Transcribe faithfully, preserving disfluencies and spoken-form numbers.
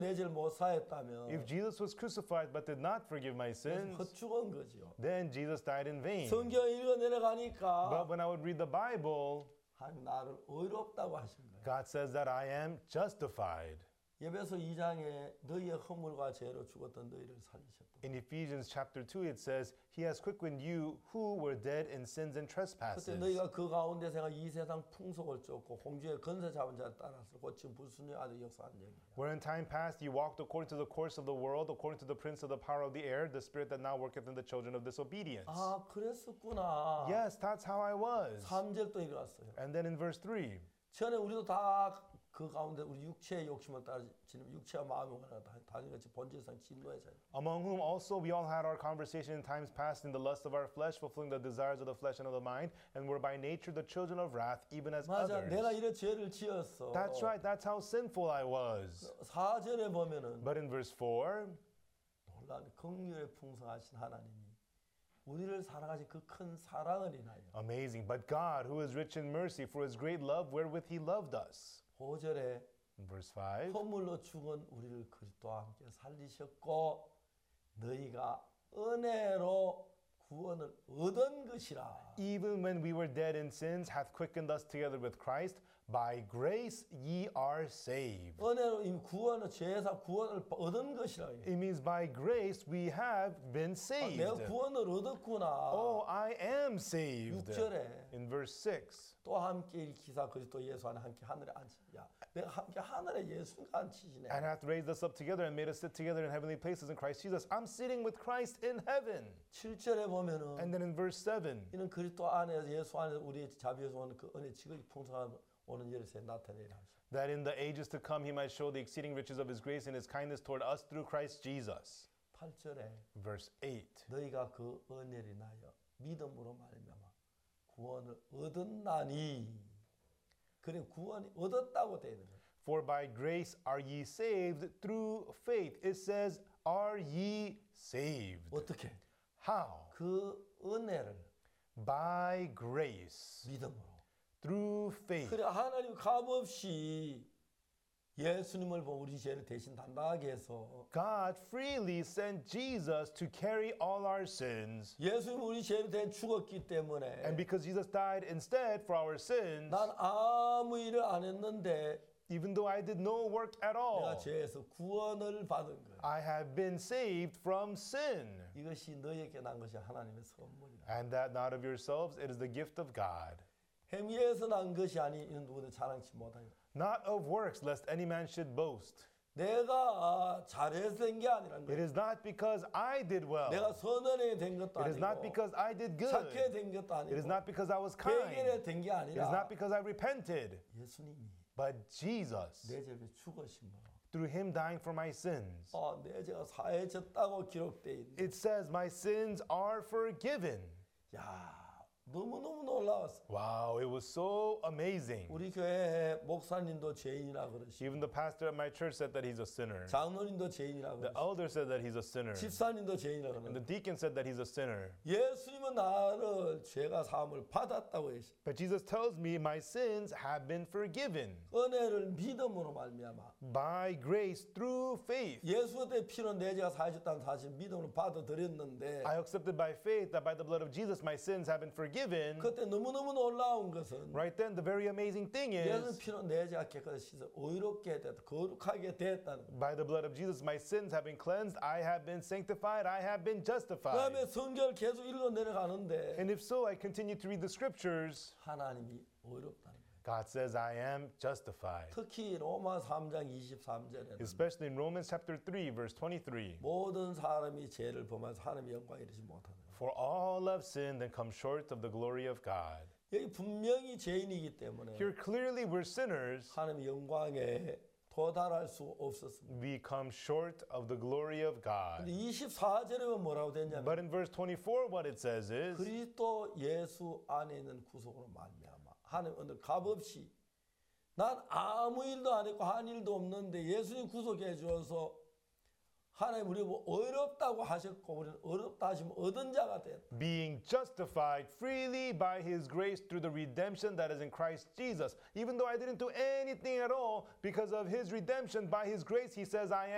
내 죄를 못 사했다면 If Jesus was crucified but did not forgive my sins, 헛죽은 거죠. then Jesus died in vain. 성경 읽어 내려가니까 But when I would read the Bible, 하나님 나를 의롭다고 하신 거예요. God says that I am justified. 에베소 이 장에 너희의 허물과 죄로 죽었던 너희를 살리셨다. In Ephesians chapter two, it says, He has quickened you who were dead in sins and 그때 trespasses. 너희가 그 가운데 생각 이 세상 풍속을 쫓고 홍주의 건세 잡은 자를 따라서 고친 불순의 아들 역사하는 얘기야. Where in time past you walked according to the course of the world, according to the prince of the power of the air, the spirit that now worketh in the children of disobedience. 아, 그랬었구나. Yes, that's how I was. 삼 절 또 읽었어요. And then in verse three, 전에 우리도 다 그 가운데 우리 육체의 욕심을 따라 지는 육체와 마음이 원하는 다같이 본질상 진노의 자녀. among whom also we all had our conversation in times past in the lust of our flesh, fulfilling the desires of the flesh and of the mind, and were by nature the children of wrath, even as 맞아, others. 내가 이런 죄를 지었어. That's right, that's how sinful I was. 사 절에 보면은 But in verse four, 놀라운 긍휼에 풍성하신 하나님이 우리를 사랑하신 그 큰 사랑을 인하여 amazing, but God, who is rich in mercy, for his great love wherewith he loved us. 오 절에 In verse five, 허물로 죽은 우리를 그리스도와 함께 살리셨고 너희가 은혜로 구원을 얻은 것이라. even when we were dead in sins, hath quickened us together with Christ. By grace ye are saved. 은혜로 이 구원을 죄에서 구원을 얻은 것이라. It means by grace we have been saved. 내가 구원을 얻었구나. Oh, I am saved. 육 절에 In verse six, 또 함께 일으키사 그리스도 예수 안에 함께 하늘에 앉히. 야, 내가 함께 하늘에 예수가 앉히시네. and hath raised us up together and made us sit together in heavenly places in Christ Jesus. I'm sitting with Christ in heaven. 칠 절에 보면은 And then in verse seven, 이는 그리스도 안에 예수 안에 우리의 자비에서 오는 그 은혜 지극히 풍성한 오는 열쇠 나타내라 하시오. that in the ages to come he might show the exceeding riches of his grace and his kindness toward us through Christ Jesus. 팔 절에 Verse eight, 너희가 그 은혜를 인하여 믿음으로 말미암아 구원을 얻었나니. 그래 구원이 얻었다고 되어 있는 거예요. for by grace are ye saved through faith. It says, are ye saved? 어떻게? How? 그 은혜를 By grace, 믿음으로. through faith. 그래 하나님 값없이 예수님을 보고 우리 죄를 대신 담당하게 해서 God freely sent Jesus to carry all our sins. 예수님 우리 죄를 대신 죽었기 때문에 And because Jesus died instead for our sins, 난 아무 일을 안 했는데 even though I did no work at 내가 all, 죄에서 구원을 받은 거야. I have been saved from sin. 이것이 너희에게 난 것이 하나님의 선물이라. And that not of yourselves, it is the gift of God. 행위에서 난 것이 아니 이는 누구도 자랑치 못하니. Not of works, lest any man should boast. 내가 잘해서 된 게 아니란 It 거야. is not because I did well. 내가 선언에 된 것도 It is not 아니고 because I did 착해 good. 된 것도 It is 아니고 not because I was 회개에 kind. 된 게 It is not 아니라 because I repented. 예수님이 But Jesus, 내 죄를 죽으심으로 through him dying for my sins, 아, 내 죄가 사해졌다고 기록되어 있는. it says my sins are forgiven. 야, 너무너무 놀라웠어. Wow, it was so amazing. 우리 교회 목사님도 죄인이라 그러시고 Even the pastor at my church said that he's a sinner. 장로님도 죄인이라 The 그러시고 elder said that he's a sinner. 집사님도 죄인이라 And 그러시고 the deacon said that he's a sinner. 예수님은 나를 죄가 사함을 받았다고 했어. But Jesus tells me my sins have been forgiven 은혜를 믿음으로 말미암아 by grace through faith. 예수의 피로 내 죄가 사해졌다는 사실 믿음으로 받아들였는데 I accepted by faith that by the blood of Jesus my sins have been forgiven. 그때 너무너무 놀라운 것은 Right then, the very amazing thing 예수 is, 피로 내 죄가 깨끗이 씻어 의롭게 됐다. 거룩하게 됐다는 거예요. by the blood of Jesus my sins have been cleansed, I have been sanctified, I have been 그 다음에 justified. 성경을 계속 읽어 내려가는데 And if so, I continue to read the scriptures. 하나님이 의롭다는 거예요. God says I am justified. 특히 로마 삼 장 이십삼 절에는 Especially in Romans chapter three, verse twenty-three. 모든 사람이 죄를 범해서 하나님의 영광에 이르지 못하는 거예요. For all have sinned and come short of the glory of God. 여기 분명히 죄인이기 때문에 Here clearly we're sinners. 하나님의 영광에 도달할 수 없었습니다. We come short of the glory of God. 근데 이십사 절에 뭐라고 됐냐면 But in verse twenty-four, what it says is, 그리스도 예수 안에 있는 구속으로 말미암아 하나님 오늘 값없이 난 아무 일도 안 했고 한 일도 없는데 예수님 구속해 주어서 하나님 우리 뭐 어렵다고 하셨고 우리는 어렵다 하시면 얻은 자가 됐다. being justified freely by his grace through the redemption that is in Christ Jesus. Even though I didn't do anything at all, because of his redemption, by his grace, he says, I am